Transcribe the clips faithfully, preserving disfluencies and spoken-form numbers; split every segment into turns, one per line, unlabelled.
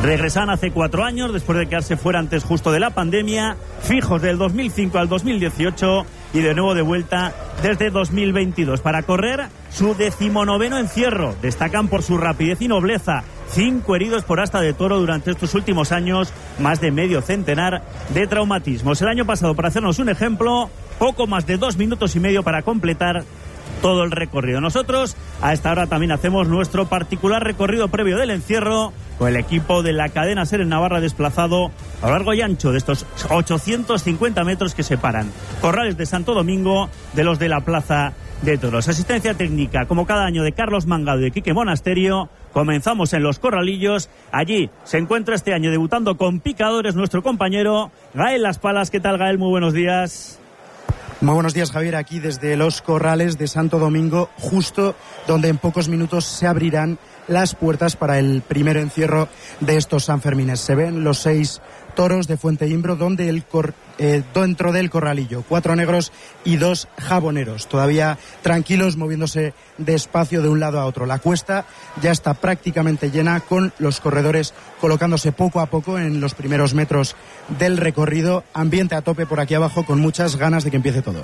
Regresan hace cuatro años, después de quedarse fuera antes justo de la pandemia, fijos del dos mil cinco al dos mil dieciocho y de nuevo de vuelta desde dos mil veintidós para correr su decimonoveno encierro. Destacan por su rapidez y nobleza. Cinco heridos por asta de toro durante estos últimos años, más de medio centenar de traumatismos. El año pasado, para hacernos un ejemplo, poco más de dos minutos y medio para completar todo el recorrido. Nosotros a esta hora también hacemos nuestro particular recorrido previo del encierro con el equipo de la cadena SER en Navarra, desplazado a lo largo y ancho de estos ochocientos cincuenta metros que separan Corrales de Santo Domingo de los de la Plaza de Toros. Asistencia técnica, como cada año, de Carlos Mangado y de Quique Monasterio. Comenzamos en Los Corralillos. Allí se encuentra este año debutando con picadores nuestro compañero Gael Las Palas. ¿Qué tal, Gael? Muy buenos días.
Muy buenos días, Javier, aquí desde Los Corrales de Santo Domingo, justo donde en pocos minutos se abrirán las puertas para el primer encierro de estos Sanfermines. Se ven los seis toros de Fuente Imbro, donde el cor, eh, dentro del corralillo, cuatro negros y dos jaboneros, todavía tranquilos, moviéndose despacio de un lado a otro. La cuesta ya está prácticamente llena, con los corredores colocándose poco a poco en los primeros metros del recorrido. Ambiente a tope por aquí abajo, con muchas ganas de que empiece todo.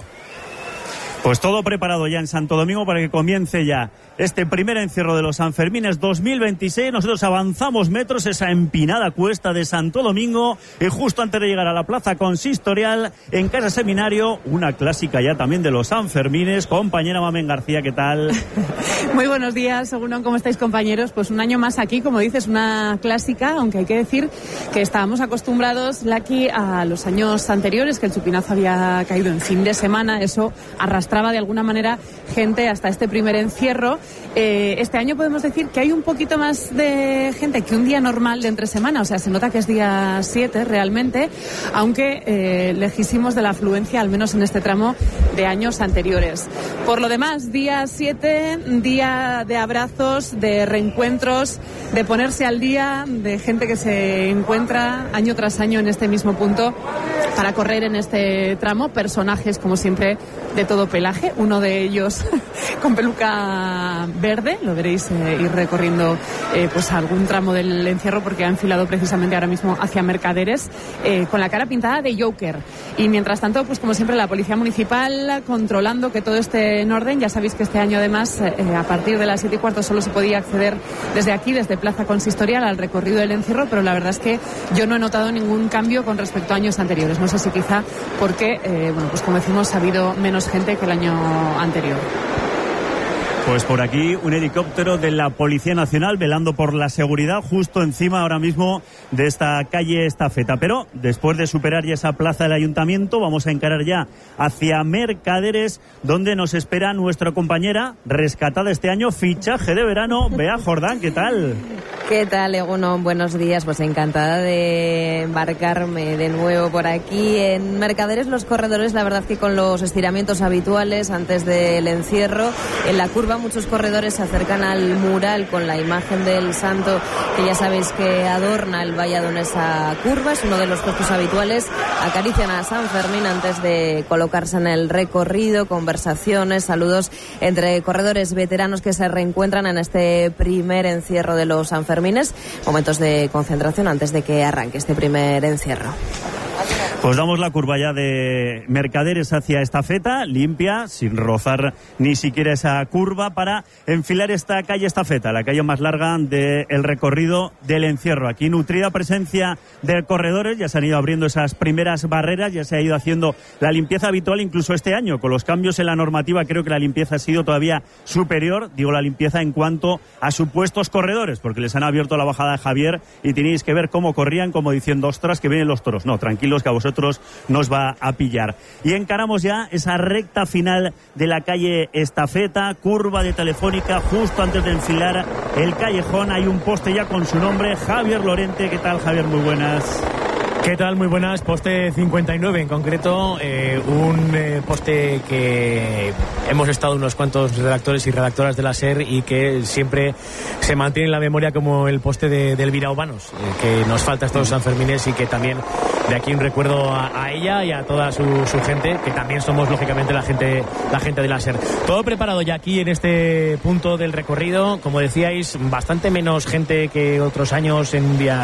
Pues todo preparado ya en Santo Domingo para que comience ya este primer encierro de los Sanfermines dos mil veintiséis. Nosotros avanzamos metros, esa empinada cuesta de Santo Domingo, y justo antes de llegar a la plaza consistorial, en Casa Seminario, una clásica ya también de los Sanfermines. Compañera Mamen García, ¿qué tal?
Muy buenos días, según ¿cómo estáis, compañeros? Pues un año más aquí, como dices, una clásica, aunque hay que decir que estábamos acostumbrados, Lucky, a los años anteriores, que el chupinazo había caído en fin de semana. Eso arrastraba de alguna manera gente hasta este primer encierro. Eh, este año podemos decir que hay un poquito más de gente que un día normal de entre semana, o sea, se nota que es día siete realmente, aunque eh, lejísimos de la afluencia, al menos en este tramo, de años anteriores. Por lo demás, día siete, día de abrazos, de reencuentros, de ponerse al día, de gente que se encuentra año tras año en este mismo punto para correr en este tramo. Personajes, como siempre, de todo pelaje, uno de ellos con peluca verde, lo veréis eh, ir recorriendo eh, pues algún tramo del encierro, porque ha enfilado precisamente ahora mismo hacia Mercaderes, eh, con la cara pintada de Joker. Y mientras tanto, pues como siempre, la Policía Municipal controlando que todo esté en orden. Ya sabéis que este año, además, eh, a partir de las siete y cuarto solo se podía acceder desde aquí, desde Plaza Consistorial, al recorrido del encierro, pero la verdad es que yo no he notado ningún cambio con respecto a años anteriores. No sé si quizá porque, eh, bueno, pues como decimos, ha habido menos gente que el año anterior.
Pues por aquí un helicóptero de la Policía Nacional velando por la seguridad justo encima ahora mismo de esta calle Estafeta. Pero después de superar ya esa plaza del Ayuntamiento, vamos a encarar ya hacia Mercaderes, donde nos espera nuestra compañera rescatada este año, fichaje de verano, Bea Jordán. ¿Qué tal?
¿Qué tal, Eguno? Buenos días. Pues encantada de embarcarme de nuevo por aquí en Mercaderes. Los corredores, la verdad que con los estiramientos habituales antes del encierro, en la curva muchos corredores se acercan al mural con la imagen del santo, que ya sabéis que adorna el vallado en esa curva. Es uno de los puestos habituales. Acarician a San Fermín antes de colocarse en el recorrido. Conversaciones, saludos entre corredores veteranos que se reencuentran en este primer encierro de los Sanfermines. Momentos de concentración antes de que arranque este primer encierro.
Pues damos la curva ya de Mercaderes hacia Estafeta, limpia, sin rozar ni siquiera esa curva, para enfilar esta calle Estafeta, la calle más larga del recorrido del encierro. Aquí nutrida presencia de corredores, ya se han ido abriendo esas primeras barreras, ya se ha ido haciendo la limpieza habitual. Incluso este año, con los cambios en la normativa, creo que la limpieza ha sido todavía superior. Digo la limpieza en cuanto a supuestos corredores, porque les han abierto la bajada de Javier y tenéis que ver cómo corrían, como diciendo, ostras, que vienen los toros. No, tranquilos, que a vosotros nos va a pillar. Y encaramos ya esa recta final de la calle Estafeta, curva de Telefónica, justo antes de enfilar el callejón. Hay un poste ya con su nombre, Javier Lorente. ¿Qué tal, Javier? Muy buenas.
¿Qué tal? Muy buenas. Poste cincuenta y nueve en concreto, eh, un eh, poste que hemos estado unos cuantos redactores y redactoras de la SER y que siempre se mantiene en la memoria como el poste de, de Elvira Obanos, eh, que nos falta estos Sanfermines, y que también de aquí un recuerdo a, a ella y a toda su, su gente, que también somos lógicamente la gente, la gente de la SER. Todo preparado ya aquí en este punto del recorrido, como decíais, bastante menos gente que otros años en día